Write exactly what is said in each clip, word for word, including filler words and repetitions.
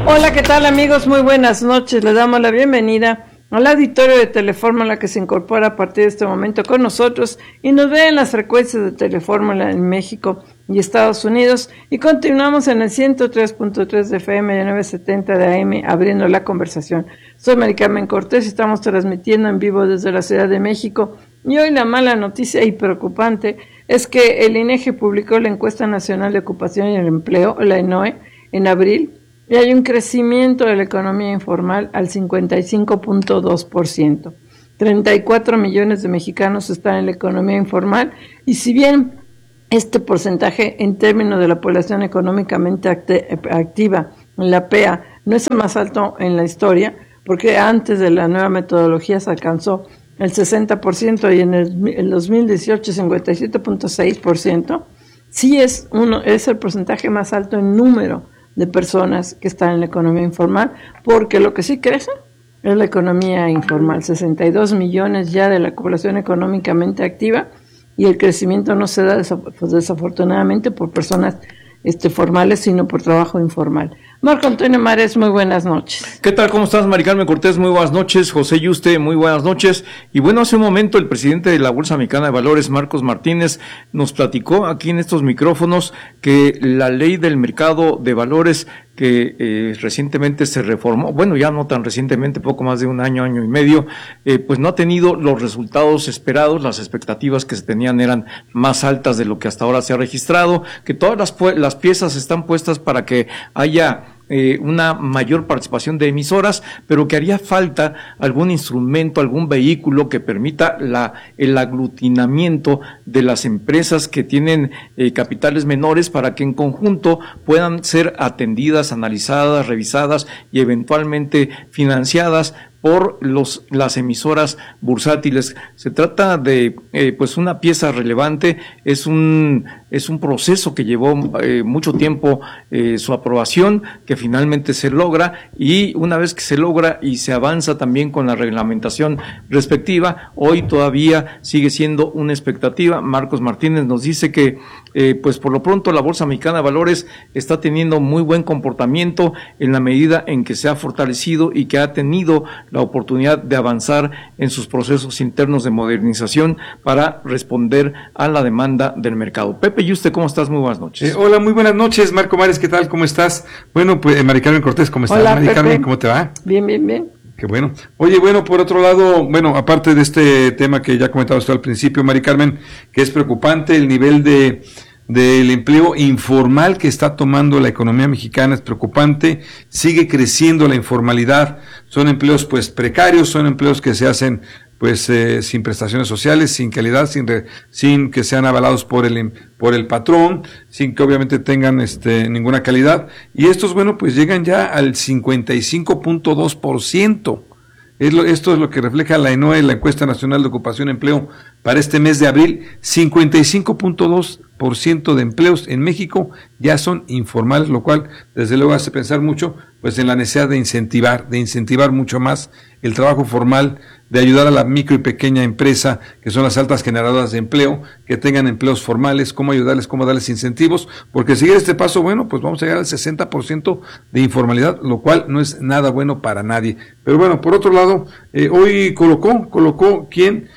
Hola, ¿qué tal amigos? Muy buenas noches. Les damos la bienvenida al auditorio de Telefórmula que se incorpora a partir de este momento con nosotros y nos ve en las frecuencias de Telefórmula en México y Estados Unidos, y continuamos en el ciento tres punto tres de F M y novecientos setenta de A M abriendo la conversación. Soy Mari Carmen Cortés y estamos transmitiendo en vivo desde la Ciudad de México, y hoy la mala noticia y preocupante es que el INEGI publicó la encuesta nacional de ocupación y el empleo, la ENOE, en abril, y hay un crecimiento de la economía informal al cincuenta y cinco punto dos por ciento. treinta y cuatro millones de mexicanos están en la economía informal, y si bien este porcentaje en términos de la población económicamente activa, la P E A, no es el más alto en la historia, porque antes de la nueva metodología se alcanzó el sesenta por ciento y en el, el dos mil dieciocho cincuenta y siete punto seis por ciento, sí es, uno, es el porcentaje más alto en número de personas que están en la economía informal, porque lo que sí crece es la economía informal, sesenta y dos millones ya de la población económicamente activa, y el crecimiento no se da desafortunadamente por personas este, formales, sino por trabajo informal. Marco Antonio Mares, muy buenas noches. ¿Qué tal? ¿Cómo estás, Mari Carmen Cortés? Muy buenas noches. José Yuste, muy buenas noches. Y bueno, hace un momento el presidente de la Bolsa Mexicana de Valores, Marcos Martínez, nos platicó aquí en estos micrófonos que la ley del mercado de valores que eh, recientemente se reformó, bueno, ya no tan recientemente, poco más de un año, año y medio, eh, pues no ha tenido los resultados esperados. Las expectativas que se tenían eran más altas de lo que hasta ahora se ha registrado, que todas las, las piezas están puestas para que haya Eh, una mayor participación de emisoras, pero que haría falta algún instrumento, algún vehículo que permita la, el aglutinamiento de las empresas que tienen eh, capitales menores, para que en conjunto puedan ser atendidas, analizadas, revisadas y eventualmente financiadas por los las emisoras bursátiles. Se trata de eh, pues una pieza relevante, es un es un proceso que llevó eh, mucho tiempo eh, su aprobación, que finalmente se logra, y una vez que se logra y se avanza también con la reglamentación respectiva, hoy todavía sigue siendo una expectativa. Marcos Martínez nos dice que eh, pues por lo pronto la Bolsa Mexicana de Valores está teniendo muy buen comportamiento en la medida en que se ha fortalecido y que ha tenido la oportunidad de avanzar en sus procesos internos de modernización para responder a la demanda del mercado. Pepe Yuste, ¿cómo estás? Muy buenas noches. Eh, hola, muy buenas noches, Marco Mares, ¿qué tal? ¿Cómo estás? Bueno, pues, eh, Mari Carmen Cortés, ¿cómo estás? Hola, Mari Pepe. Carmen, ¿cómo te va? Bien, bien, bien. Qué bueno. Oye, bueno, por otro lado, bueno, aparte de este tema que ya comentaba usted al principio, Mari Carmen, que es preocupante el nivel de del empleo informal que está tomando la economía mexicana, es preocupante, sigue creciendo la informalidad, son empleos pues precarios, son empleos que se hacen pues eh, sin prestaciones sociales, sin calidad, sin re, sin que sean avalados por el por el patrón, sin que obviamente tengan este ninguna calidad, y estos, bueno, pues llegan ya al cincuenta y cinco punto dos por ciento. Es lo, esto es lo que refleja la ENOE, la Encuesta Nacional de Ocupación y Empleo, para este mes de abril. Cincuenta y cinco punto dos por ciento de empleos en México ya son informales, lo cual desde luego hace pensar mucho pues en la necesidad de incentivar, de incentivar mucho más el trabajo formal, de ayudar a la micro y pequeña empresa, que son las altas generadoras de empleo, que tengan empleos formales, cómo ayudarles, cómo darles incentivos, porque seguir este paso, bueno, pues vamos a llegar al sesenta por ciento de informalidad, lo cual no es nada bueno para nadie. Pero bueno, por otro lado, eh, hoy colocó, colocó, ¿quién?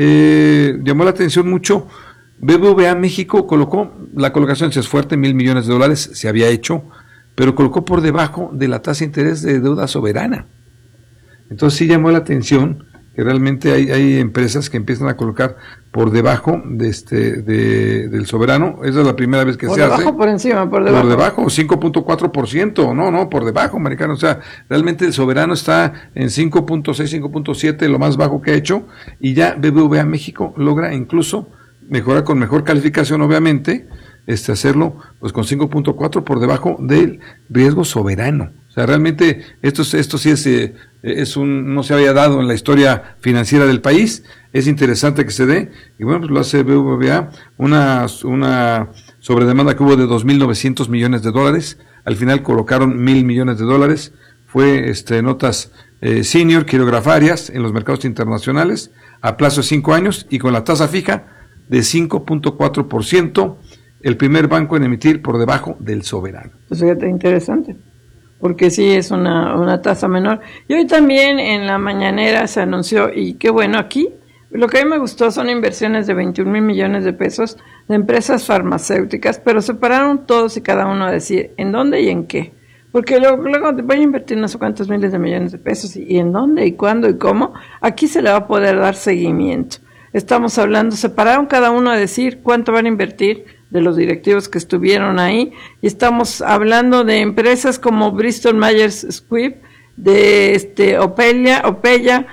Eh, llamó la atención mucho, B B V A México colocó, la colocación es fuerte, mil millones de dólares, se había hecho, pero colocó por debajo de la tasa de interés de deuda soberana. Entonces sí llamó la atención que realmente hay, hay empresas que empiezan a colocar por debajo de este de, del soberano. Esa es la primera vez que por se hace. Por debajo, por encima, por debajo. Por debajo, cinco punto cuatro por ciento. No, no, por debajo, americano. O sea, realmente el soberano está en cinco punto seis, cinco punto siete, lo más bajo que ha hecho, y ya B B V A México logra incluso mejorar con mejor calificación, obviamente, este hacerlo pues con cinco punto cuatro por debajo del riesgo soberano. O sea, realmente esto, esto sí es, eh, es un, no se había dado en la historia financiera del país. Es interesante que se dé, y bueno, pues lo hace B B V A, una, una sobredemanda que hubo de dos mil novecientos millones de dólares, al final colocaron mil millones de dólares, fue este notas eh, senior, quirografarias en los mercados internacionales, a plazo de cinco años, y con la tasa fija de cinco punto cuatro por ciento, el primer banco en emitir por debajo del soberano. Pues fíjate, interesante. porque sí es una, una tasa menor. Y hoy también en la mañanera se anunció, y qué bueno, aquí lo que a mí me gustó son inversiones de veintiún mil millones de pesos de empresas farmacéuticas, pero separaron todos y cada uno a decir en dónde y en qué. Porque luego, luego voy a invertir no sé cuántos miles de millones de pesos, y, y en dónde, y cuándo, y cómo. Aquí se le va a poder dar seguimiento. Estamos hablando, separaron cada uno a decir cuánto van a invertir de los directivos que estuvieron ahí, y estamos hablando de empresas como Bristol Myers Squibb, de este Opelia, Opeya,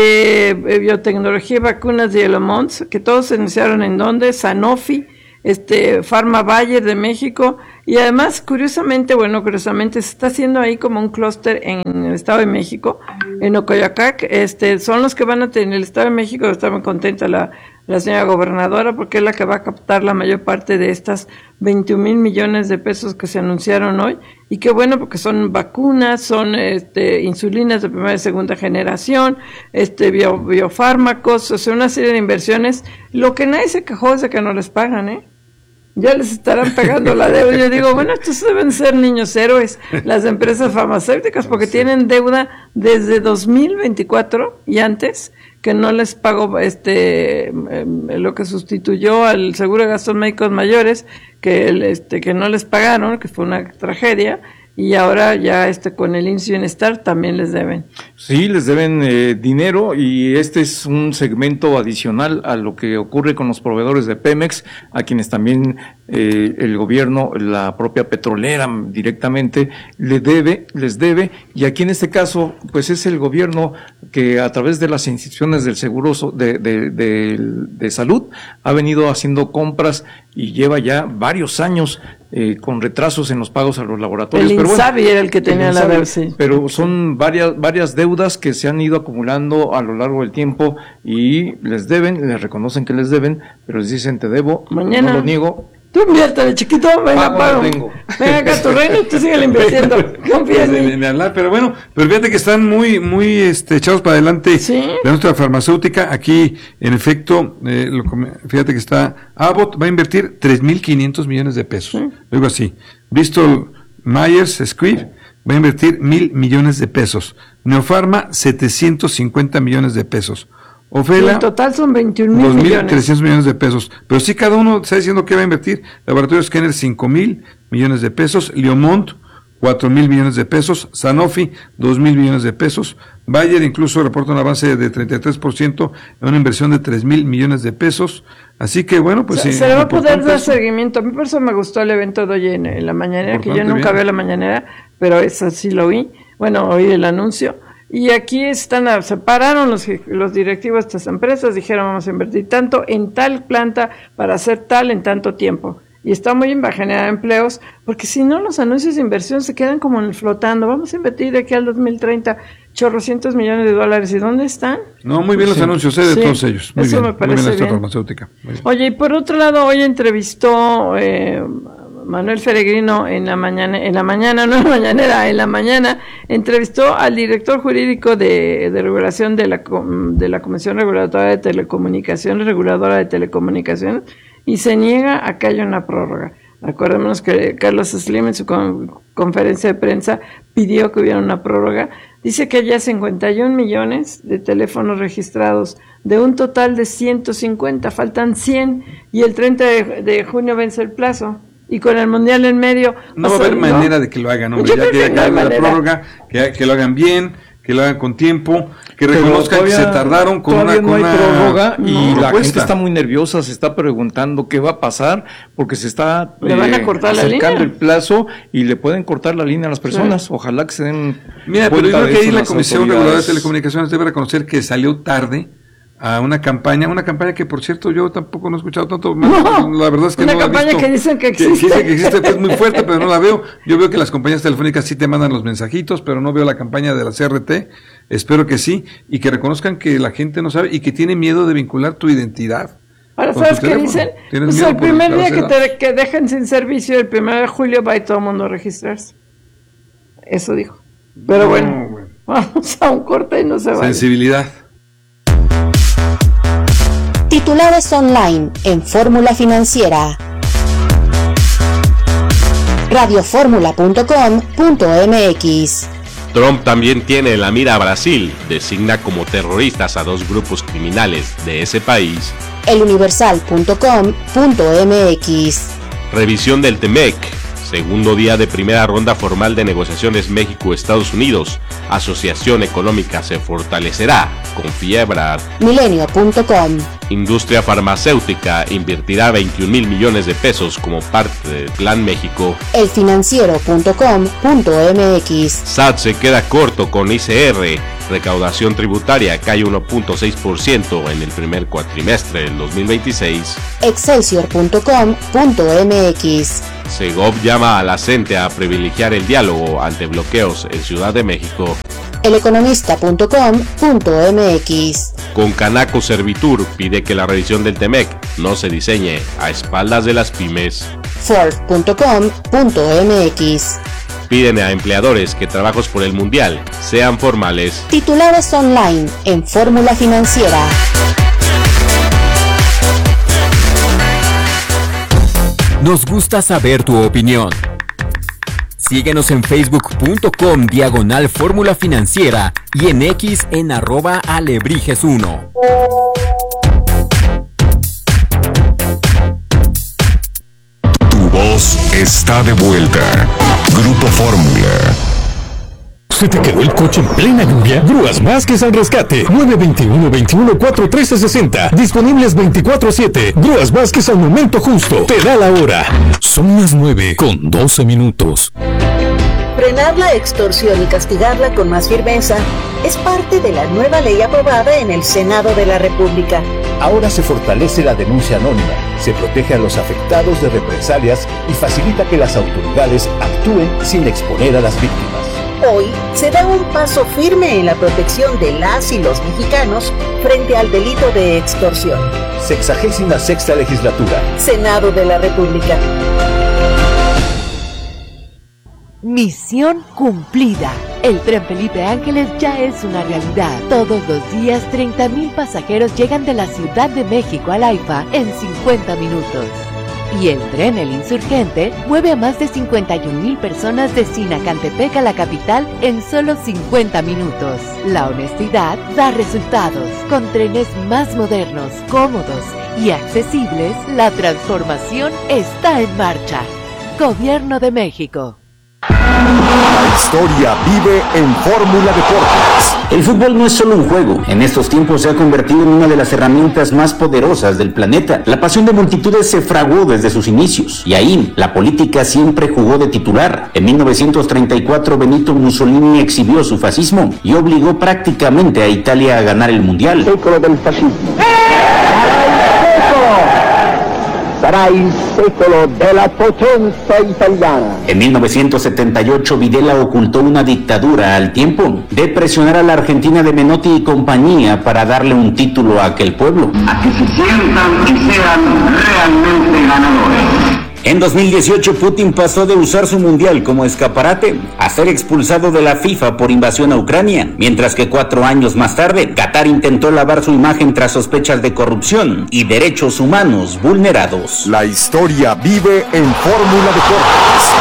de biotecnología y vacunas de Elomont, que todos se iniciaron en donde, Sanofi, este Pharma Bayer de México, y además curiosamente, bueno, curiosamente se está haciendo ahí como un clúster en el Estado de México, en Ocoyoacac, este, son los que van a tener el Estado de México. Está muy contenta la, la señora gobernadora, porque es la que va a captar la mayor parte de estas veintiún mil millones de pesos que se anunciaron hoy, y qué bueno, porque son vacunas, son este insulinas de primera y segunda generación, este bio, biofármacos, o sea, una serie de inversiones. Lo que nadie se quejó es de que no les pagan, ¿eh? Ya les estarán pagando la deuda. Yo digo, bueno, estos deben ser niños héroes, las empresas farmacéuticas, porque sí tienen deuda desde dos mil veinticuatro y antes, que no les pagó este eh, lo que sustituyó al seguro de gastos médicos mayores, que el, este que no les pagaron, que fue una tragedia. Y ahora ya este con el I M S S Bienestar también les deben. Sí, les deben eh, dinero, y este es un segmento adicional a lo que ocurre con los proveedores de Pemex, a quienes también eh, el gobierno, la propia petrolera directamente le debe, les debe, y aquí en este caso pues es el gobierno que a través de las instituciones del seguro de, de, de, de salud ha venido haciendo compras y lleva ya varios años eh, con retrasos en los pagos a los laboratorios. El pero INSABI bueno, era el que tenía el la deuda, sí. Pero son varias varias deudas que se han ido acumulando a lo largo del tiempo, y les deben, les reconocen que les deben, pero les dicen te debo, mañana no lo niego. Tú inviértale, chiquito, venga, pago. Venga acá tu reino y tú síguele invirtiendo. Confía en mí. Pero bueno, pero fíjate que están muy, muy este, echados para adelante. ¿Sí? De nuestra farmacéutica. Aquí, en efecto, eh, lo, fíjate que está, Abbott va a invertir tres mil quinientos millones de pesos. ¿Sí? Digo así. Bristol Myers Squibb va a invertir mil millones de pesos. Neopharma, setecientos cincuenta millones de pesos. Ofela, en total son veintiún mil millones. dos mil trescientos millones de pesos. Pero sí, cada uno está diciendo que va a invertir. Laboratorio Scanner, cinco mil millones de pesos. Liomont, cuatro mil millones de pesos. Sanofi, dos mil millones de pesos. Bayer incluso reporta un avance de treinta y tres por ciento en una inversión de tres mil millones de pesos. Así que bueno, pues se, sí. Se le va a poder dar seguimiento. A mí por eso me gustó el evento de hoy en, en la mañanera, que yo nunca bien. veo la mañanera, pero esa sí lo vi. Bueno, oí el anuncio. Y aquí están, separaron los, los directivos de estas empresas, dijeron vamos a invertir tanto en tal planta para hacer tal en tanto tiempo. Y está muy bien, va a generar empleos, porque si no los anuncios de inversión se quedan como en el flotando. Vamos a invertir de aquí al dos mil treinta chorrocientos millones de dólares. ¿Y dónde están? No, muy bien los sí. anuncios eh, de sí. todos ellos. Muy Eso bien, me parece muy bien. bien. Farmacéutica. Muy bien. Oye, y por otro lado, hoy entrevistó eh, Manuel Feregrino en la mañana, en la mañana, no en la mañanera, en la mañana, entrevistó al director jurídico de, de regulación de la, de la Comisión Reguladora de Telecomunicaciones, reguladora de telecomunicaciones, y se niega a que haya una prórroga. Acordémonos que Carlos Slim en su con, conferencia de prensa pidió que hubiera una prórroga. Dice que haya cincuenta y un millones de teléfonos registrados de un total de ciento cincuenta, faltan cien, y el treinta de, de junio vence el plazo. Y con el mundial en medio. No va a haber manera de que lo hagan, hombre. Ya que, que hagan la prórroga, que, que lo hagan bien, que lo hagan con tiempo, que reconozcan todavía, que se tardaron con una, no con hay una prórroga, y no, la gente está muy nerviosa, se está preguntando qué va a pasar, porque se está le van a cortar eh, acercando la el plazo y le pueden cortar la línea a las personas. Sí. Ojalá que se den. Mira, pero yo creo que ahí la Comisión Reguladora de Telecomunicaciones debe reconocer que salió tarde a una campaña, una campaña que por cierto yo tampoco no he escuchado tanto, no, la verdad es que una no campaña la he visto, que dicen que existe, que, que, que existe, pues muy fuerte, pero no la veo. Yo veo que las compañías telefónicas sí te mandan los mensajitos, pero no veo la campaña de la C R T. Espero que sí, y que reconozcan que la gente no sabe y que tiene miedo de vincular tu identidad. Ahora, ¿sabes qué dicen? Pues el primer día que te que dejen sin servicio, el primero de julio, va y todo el mundo a registrarse. Eso dijo. Pero no, bueno, bueno, vamos a un corte y no se va. Sensibilidad. Titulares online en Fórmula Financiera. radio fórmula punto com punto m x. Trump también tiene en la mira a Brasil, designa como terroristas a dos grupos criminales de ese país. el universal punto com punto m x. Revisión del T M E C, segundo día de primera ronda formal de negociaciones México-Estados Unidos. Asociación económica se fortalecerá, confía Ebrard. milenio punto com. Industria farmacéutica invertirá veintiún mil millones de pesos como parte del Plan México. el financiero punto com punto m x. S A T se queda corto con I C R. Recaudación tributaria cae uno punto seis por ciento en el primer cuatrimestre del dos mil veintiséis. excelsior punto com punto m x. Segov llama a la CENTE a privilegiar el diálogo ante bloqueos en Ciudad de México. el economista punto com punto m x. Con Canaco Servitur pide que la revisión del T M E C no se diseñe a espaldas de las pymes. ford punto com punto m x. Piden a empleadores que trabajos por el Mundial sean formales. Titulares online en Fórmula Financiera. Nos gusta saber tu opinión. Síguenos en facebook punto com diagonal Fórmula Financiera y en X en arroba alebrijes uno. Tu voz está de vuelta. Grupo Fórmula. ¿Se te quedó el coche en plena lluvia? Grúas Vázquez al rescate. nueve dos uno, veintiuno, cuarenta y tres sesenta. Disponibles veinticuatro siete. Grúas Vázquez al momento justo. Te da la hora. Son las nueve con doce minutos. Frenar la extorsión y castigarla con más firmeza es parte de la nueva ley aprobada en el Senado de la República. Ahora se fortalece la denuncia anónima, se protege a los afectados de represalias y facilita que las autoridades actúen sin exponer a las víctimas. Hoy se da un paso firme en la protección de las y los mexicanos frente al delito de extorsión. Sexagésima sexta legislatura. Senado de la República. Misión cumplida. El tren Felipe Ángeles ya es una realidad. Todos los días treinta mil pasajeros llegan de la Ciudad de México al AIFA en cincuenta minutos. Y el tren El Insurgente mueve a más de cincuenta y un mil personas de Sinacantepec a la capital en solo cincuenta minutos. La honestidad da resultados. Con trenes más modernos, cómodos y accesibles, la transformación está en marcha. Gobierno de México. La historia vive en Fórmula Deportes. El fútbol no es solo un juego. En estos tiempos se ha convertido en una de las herramientas más poderosas del planeta. La pasión de multitudes se fraguó desde sus inicios. Y ahí, la política siempre jugó de titular. En mil novecientos treinta y cuatro, Benito Mussolini exhibió su fascismo y obligó prácticamente a Italia a ganar el Mundial. Secolo del fascismo. Sarà il secolo della potenza italiana. En mil novecientos setenta y ocho, Videla ocultó una dictadura al tiempo de presionar a la Argentina de Menotti y compañía para darle un título a aquel pueblo. A que se sientan y sean realmente ganadores. En dos mil dieciocho, Putin pasó de usar su mundial como escaparate a ser expulsado de la FIFA por invasión a Ucrania, mientras que cuatro años más tarde, Qatar intentó lavar su imagen tras sospechas de corrupción y derechos humanos vulnerados. La historia vive en Fórmula Deportes.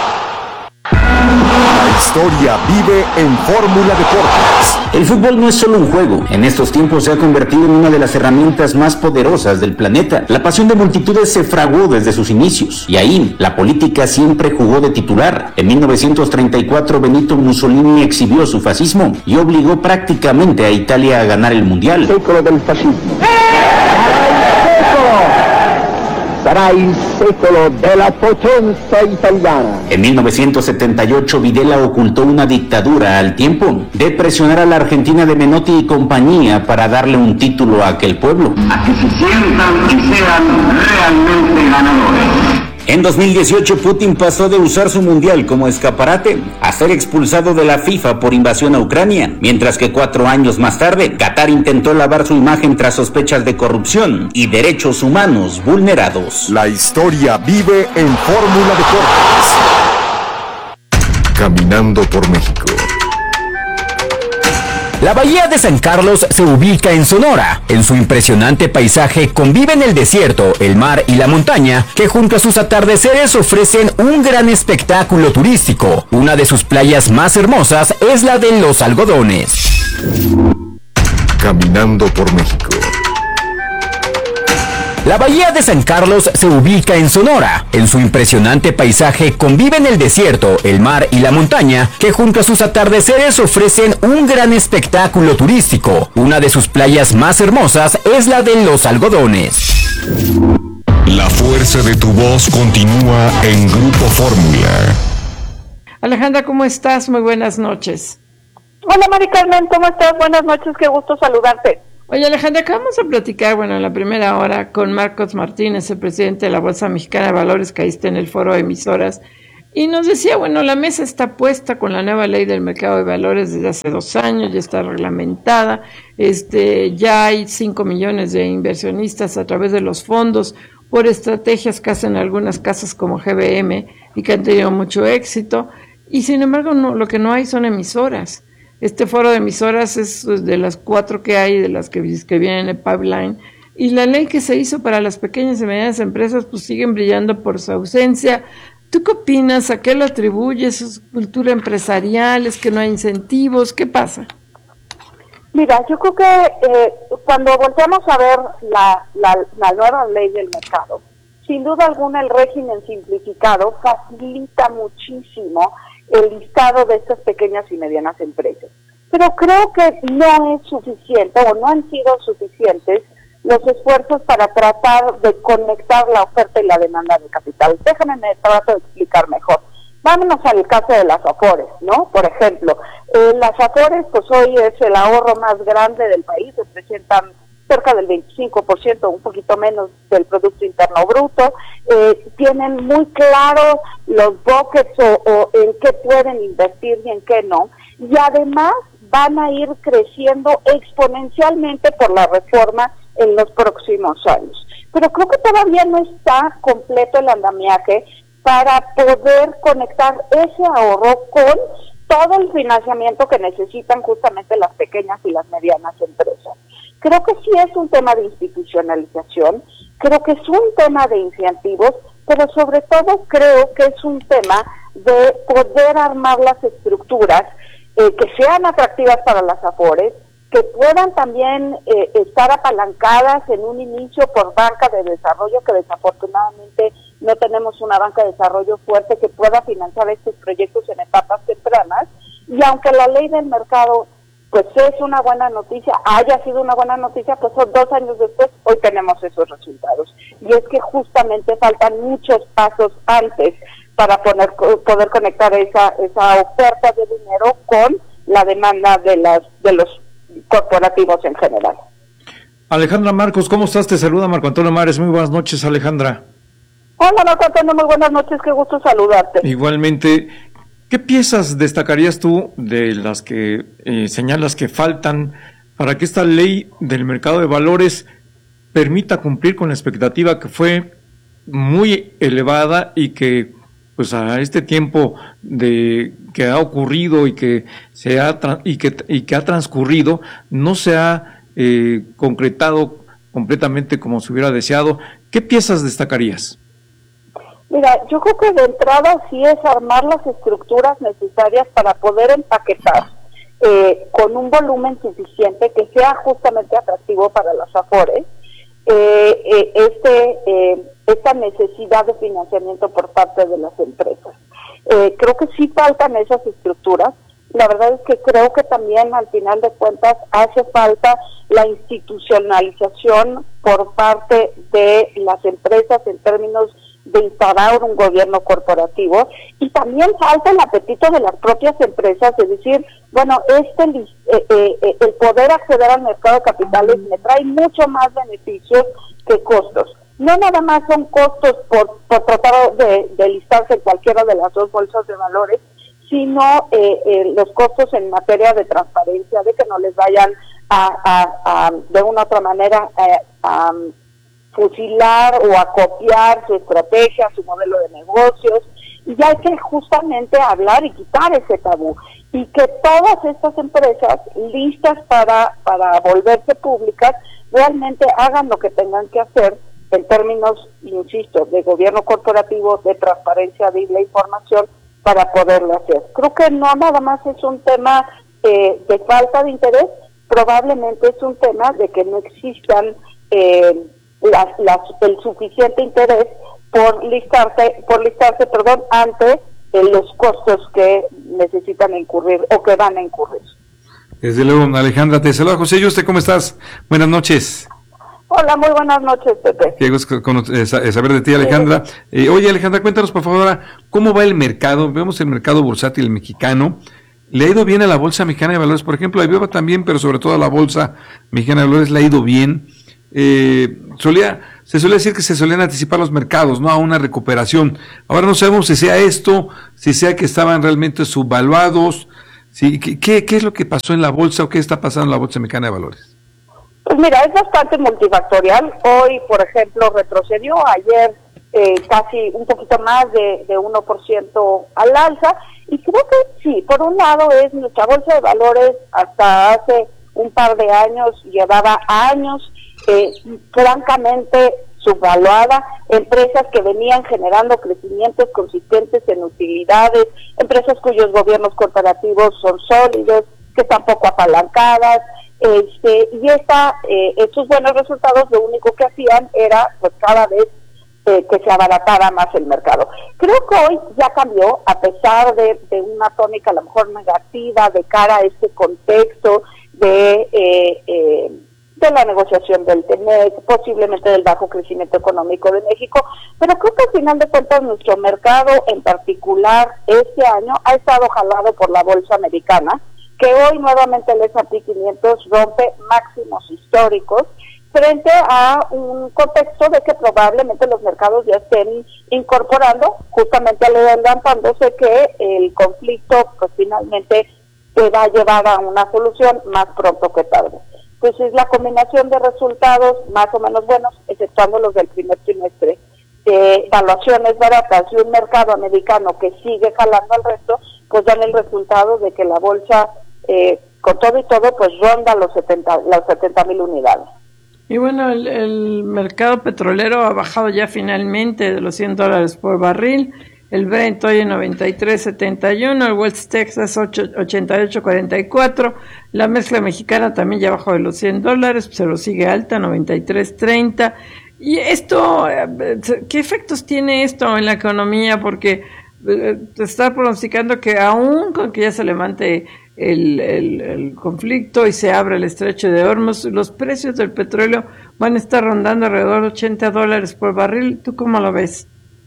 La historia vive en Fórmula Deportes. El fútbol no es solo un juego. En estos tiempos se ha convertido en una de las herramientas más poderosas del planeta. La pasión de multitudes se fraguó desde sus inicios. Y ahí, la política siempre jugó de titular. En mil novecientos treinta y cuatro, Benito Mussolini exhibió su fascismo y obligó prácticamente a Italia a ganar el Mundial. Secolo del fascismo. Sarà il secolo della potenza italiana. En mil novecientos setenta y ocho, Videla ocultó una dictadura al tiempo de presionar a la Argentina de Menotti y compañía para darle un título a aquel pueblo. A que se sientan y sean realmente ganadores. En dos mil dieciocho, Putin pasó de usar su mundial como escaparate a ser expulsado de la FIFA por invasión a Ucrania, mientras que cuatro años más tarde, Qatar intentó lavar su imagen tras sospechas de corrupción y derechos humanos vulnerados. La historia vive en Fórmula Deportes. Caminando por México. La bahía de San Carlos se ubica en Sonora. En su impresionante paisaje conviven el desierto, el mar y la montaña, que junto a sus atardeceres ofrecen un gran espectáculo turístico. Una de sus playas más hermosas es la de Los Algodones. Caminando por México. La bahía de San Carlos se ubica en Sonora. En su impresionante paisaje conviven el desierto, el mar y la montaña, que junto a sus atardeceres ofrecen un gran espectáculo turístico. Una de sus playas más hermosas es la de Los Algodones. La fuerza de tu voz continúa en Grupo Fórmula. Alejandra, ¿cómo estás? Muy buenas noches. Hola, Mari Carmen, ¿cómo estás? Buenas noches, qué gusto saludarte. Oye, Alejandra, acabamos de platicar, bueno, en la primera hora con Marcos Martínez, el presidente de la Bolsa Mexicana de Valores, que ahí está en el foro de emisoras, y nos decía, bueno, la mesa está puesta con la nueva ley del mercado de valores desde hace dos años, ya está reglamentada, este, ya hay cinco millones de inversionistas a través de los fondos por estrategias que hacen algunas casas como G B M y que han tenido mucho éxito, y sin embargo no, lo que no hay son emisoras. Este foro de emisoras es de las cuatro que hay, de las que, que vienen en el pipeline, y la ley que se hizo para las pequeñas y medianas empresas pues siguen brillando por su ausencia. ¿Tú qué opinas? ¿A qué lo atribuyes? ¿Es cultura empresarial? ¿Es que no hay incentivos? ¿Qué pasa? Mira, yo creo que eh, cuando volteamos a ver la, la, la nueva ley del mercado, sin duda alguna el régimen simplificado facilita muchísimo el listado de estas pequeñas y medianas empresas. Pero creo que no es suficiente o no han sido suficientes los esfuerzos para tratar de conectar la oferta y la demanda de capital. Déjame me trato de explicar mejor. Vámonos al caso de las Afores, ¿no? Por ejemplo, eh, las Afores, pues hoy es el ahorro más grande del país, representan cerca del veinticinco por ciento, un poquito menos del Producto Interno Bruto, eh, tienen muy claro los buckets o, o en qué pueden invertir y en qué no, y además van a ir creciendo exponencialmente por la reforma en los próximos años. Pero creo que todavía no está completo el andamiaje para poder conectar ese ahorro con todo el financiamiento que necesitan justamente las pequeñas y las medianas empresas. Creo que sí es un tema de institucionalización, creo que es un tema de incentivos, pero sobre todo creo que es un tema de poder armar las estructuras eh, que sean atractivas para las Afores, que puedan también eh, estar apalancadas en un inicio por banca de desarrollo, que desafortunadamente no tenemos una banca de desarrollo fuerte que pueda financiar estos proyectos en etapas tempranas, y aunque la ley del mercado pues es una buena noticia, haya sido una buena noticia, pues son dos años después, hoy tenemos esos resultados. Y es que justamente faltan muchos pasos antes para poner, poder conectar esa, esa oferta de dinero con la demanda de las de los corporativos en general. Alejandra Marcos, ¿cómo estás? Te saluda Marco Antonio Mares. Muy buenas noches, Alejandra. Hola, Marco Antonio, muy buenas noches, qué gusto saludarte. Igualmente. ¿Qué piezas destacarías tú de las que eh, señalas que faltan para que esta ley del mercado de valores permita cumplir con la expectativa que fue muy elevada y que pues a este tiempo de que ha ocurrido y que se ha y que y que ha transcurrido no se ha eh, concretado completamente como se hubiera deseado? ¿Qué piezas destacarías? Mira, yo creo que de entrada sí es armar las estructuras necesarias para poder empaquetar eh, con un volumen suficiente que sea justamente atractivo para las Afores eh, eh, este eh, esta necesidad de financiamiento por parte de las empresas. Eh, creo que sí faltan esas estructuras. La verdad es que creo que también al final de cuentas hace falta la institucionalización por parte de las empresas en términos de instaurar un gobierno corporativo, y también falta el apetito de las propias empresas de decir, bueno, este eh, eh, el poder acceder al mercado de capitales me trae mucho más beneficios que costos. No nada más son costos por, por tratar de, de listarse en cualquiera de las dos bolsas de valores, sino eh, eh, los costos en materia de transparencia, de que no les vayan a, a, a de una u otra manera eh, a fusilar o a copiar su estrategia, su modelo de negocios, y hay que justamente hablar y quitar ese tabú. y que todas estas empresas listas para, para volverse públicas realmente hagan lo que tengan que hacer en términos, insisto, de gobierno corporativo, de transparencia de la información para poderlo hacer. Creo que no nada más es un tema eh, de falta de interés, probablemente es un tema de que no existan eh, las, las, el suficiente interés por listarse, por listarse, perdón, ante eh, los costos que necesitan incurrir o que van a incurrir. Desde luego, Alejandra, te saluda José Yuste, ¿cómo estás? Buenas noches. Hola, muy buenas noches, Pepe. Qué gusto con, eh, saber de ti, Alejandra. Eh, oye, Alejandra, cuéntanos, por favor, ahora, ¿cómo va el mercado? Vemos el mercado bursátil mexicano. ¿Le ha ido bien a la Bolsa Mexicana de Valores? Por ejemplo, a IBEVA también, pero sobre todo a la Bolsa Mexicana de Valores le ha ido bien. Eh, solía, se suele decir que se solían anticipar los mercados, ¿no? A una recuperación. Ahora no sabemos si sea esto, si sea que estaban realmente subvaluados. Sí, ¿qué, qué, ¿Qué es lo que pasó en la Bolsa o qué está pasando en la Bolsa Mexicana de Valores? Pues mira, es bastante multifactorial. Hoy, por ejemplo, retrocedió, ayer eh, casi un poquito más de, de uno por ciento al alza, y creo que sí, por un lado es nuestra bolsa de valores hasta hace un par de años, llevaba años eh, francamente subvaluada, empresas que venían generando crecimientos consistentes en utilidades, empresas cuyos gobiernos corporativos son sólidos, que están poco apalancadas, este, y esta, eh, estos buenos resultados lo único que hacían era pues cada vez eh, que se abaratara más el mercado. Creo que hoy ya cambió, a pesar de, de una tónica a lo mejor negativa de cara a este contexto de eh, eh, de la negociación del T M E C, posiblemente del bajo crecimiento económico de México, pero creo que al final de cuentas nuestro mercado en particular este año ha estado jalado por la bolsa americana, que hoy nuevamente el ese and pe quinientos rompe máximos históricos frente a un contexto de que probablemente los mercados ya estén incorporando, justamente adelantándose que el conflicto pues finalmente se va a llevar a una solución más pronto que tarde. Pues es la combinación de resultados más o menos buenos, exceptuando los del primer trimestre, de evaluaciones baratas y un mercado americano que sigue jalando al resto, pues dan el resultado de que la bolsa, eh, con todo y todo, pues ronda los setenta, las setenta mil unidades. Y bueno, el, el mercado petrolero ha bajado ya finalmente de los cien dólares por barril. El Brent hoy en noventa y tres setenta y uno, el West Texas ochenta y ocho cuarenta y cuatro, la mezcla mexicana también ya bajó de los cien dólares, se lo sigue alta, noventa y tres treinta. Y esto, ¿qué efectos tiene esto en la economía? Porque eh, te está pronosticando que aún con que ya se levante el, el, el conflicto y se abre el estrecho de Hormuz, los precios del petróleo van a estar rondando alrededor de ochenta dólares por barril. ¿Tú cómo lo ves?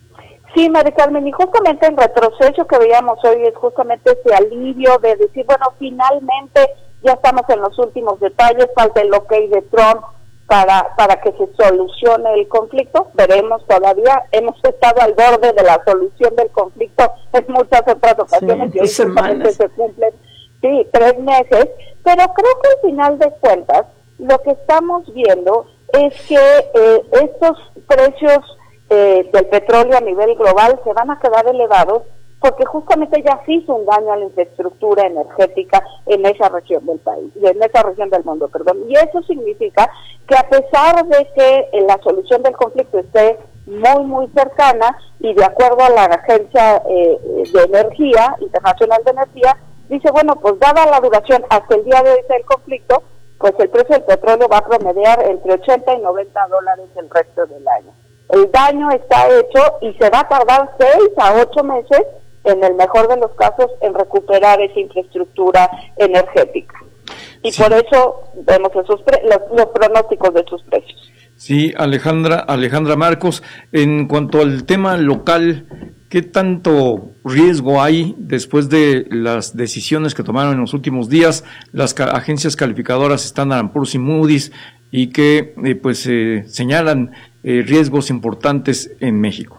Sí, María Carmen, y justamente el retroceso que veíamos hoy es justamente ese alivio de decir, bueno, finalmente ya estamos en los últimos detalles, falta el ok de Trump para para que se solucione el conflicto, veremos todavía, hemos estado al borde de la solución del conflicto en muchas otras ocasiones, sí, y hoy justamente se cumplen, sí, tres meses, pero creo que al final de cuentas, lo que estamos viendo es que eh, estos precios Eh, del petróleo a nivel global se van a quedar elevados porque justamente ya se hizo un daño a la infraestructura energética en esa región del país, en esa región del mundo, perdón, y eso significa que a pesar de que eh, la solución del conflicto esté muy muy cercana y de acuerdo a la Agencia eh, de Energía, Internacional de Energía, dice, bueno, pues dada la duración hasta el día de hoy del conflicto, pues el precio del petróleo va a promediar entre ochenta y noventa dólares el resto del año. El daño está hecho y se va a tardar seis a ocho meses, en el mejor de los casos, en recuperar esa infraestructura energética. Y sí, por eso vemos esos pre- los, los pronósticos de sus precios. Sí, Alejandra, Alejandra Marcos, en cuanto al tema local, ¿qué tanto riesgo hay después de las decisiones que tomaron en los últimos días las ca- agencias calificadoras Standard and Poor's y Moody's y que eh, pues eh, señalan eh, riesgos importantes en México?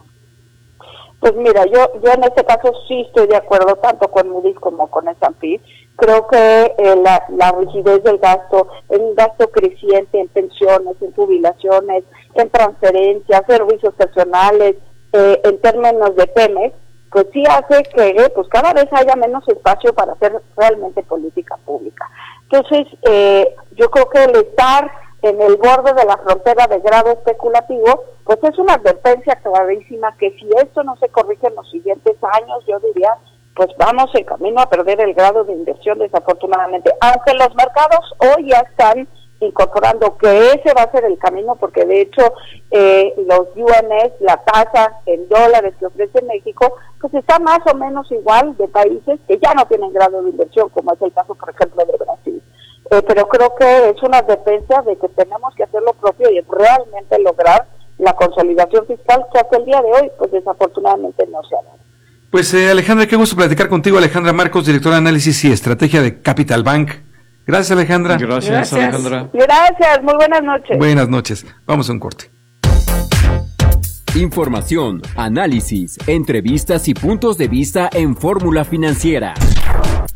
Pues mira, yo yo en este caso sí estoy de acuerdo tanto con Moody's como con ese and pe. Creo que eh, la, la rigidez del gasto, el gasto creciente en pensiones, en jubilaciones, en transferencias, servicios personales, eh, en términos de Pemex, pues sí hace que pues cada vez haya menos espacio para hacer realmente política pública. Entonces, eh, yo creo que el estar en el borde de la frontera de grado especulativo, pues es una advertencia clarísima que si esto no se corrige en los siguientes años, yo diría, pues vamos en camino a perder el grado de inversión desafortunadamente, aunque los mercados hoy ya están incorporando que ese va a ser el camino, porque de hecho eh, los U N S, la tasa en dólares que ofrece México, pues está más o menos igual de países que ya no tienen grado de inversión, como es el caso, por ejemplo, de Brasil. Eh, pero creo que es una advertencia de que tenemos que hacer lo propio y realmente lograr la consolidación fiscal que hasta el día de hoy, pues desafortunadamente no se ha dado. Pues eh, Alejandra, qué gusto platicar contigo. Alejandra Marcos, directora de análisis y estrategia de Capital Bank. Gracias, Alejandra. Gracias, Gracias, Alejandra. Gracias, muy buenas noches. Buenas noches. Vamos a un corte. Información, análisis, entrevistas y puntos de vista en Fórmula Financiera.